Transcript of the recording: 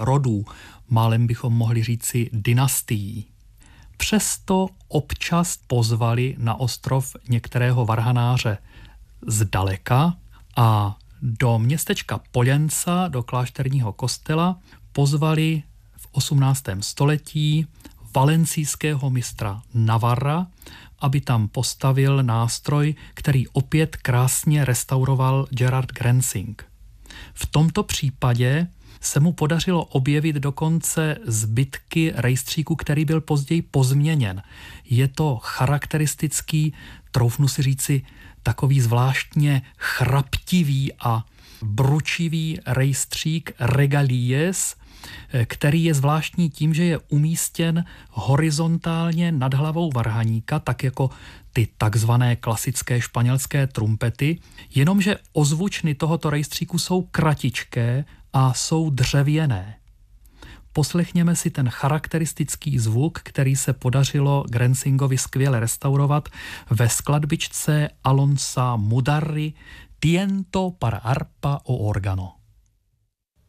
rodů, málem bychom mohli říci dynastií. Přesto občas pozvali na ostrov některého varhanáře zdaleka a do městečka Poljenca, do klášterního kostela, pozvali v 18. století valencijského mistra Navarra, aby tam postavil nástroj, který opět krásně restauroval Gerard Grenzing. V tomto případě se mu podařilo objevit dokonce zbytky rejstříku, který byl později pozměněn. Je to charakteristický, troufnu si říci, takový zvláštně chraptivý a bručivý rejstřík regalies, který je zvláštní tím, že je umístěn horizontálně nad hlavou varhaníka, tak jako ty takzvané klasické španělské trumpety, jenomže ozvučny tohoto rejstříku jsou kratičké a jsou dřevěné. Poslechněme si ten charakteristický zvuk, který se podařilo Grenzingovi skvěle restaurovat ve skladbičce Alonsa Mudarry Tiento para arpa o organo.